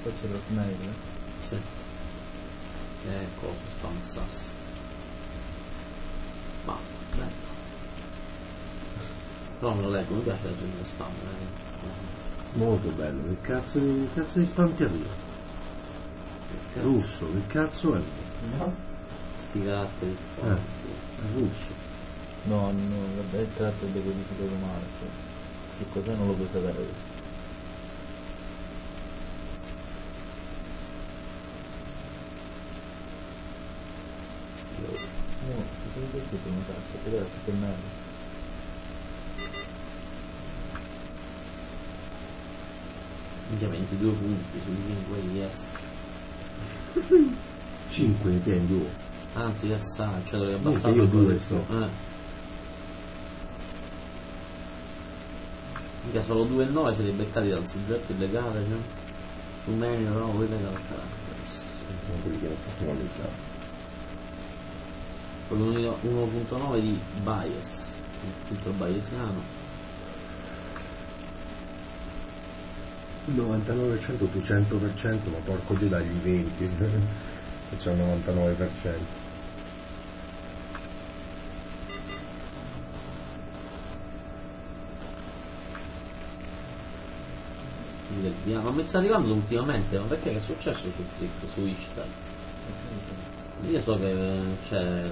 Poi c'è Rockmail. Sì. Ecco, spam sass. Ma, bello. Però me lo leggo, mi piace leggere lo spam, Molto bello. Che cazzo di spam ti arriva? Russo, che cazzo è? No? Sti caratteri. È russo. No, vabbè, il tratto è decodificato male. Cioè. Che cos'è non lo puoi sapere questo. No, se tu questo ti non cazzo, ti deve tutto il meglio. Minchia 22 punti sui 5 di est. 5 ne tieni 2. Anzi che sa, cioè dovrei Minchia, abbassarlo io due due. sto. Minchia solo 2 e 9 siete beccati dal soggetto illegale, cioè. Su meglio però voi illegale Sono quelli che non possono leggere. con 1.9 di bias, il filtro bayesiano. 99% tu 100%, ma porco Dio dagli 20 e c'è il 99%. Ma mi sta arrivando ultimamente, ma perché che è successo su Flip, su Ishtar? Io so che c'è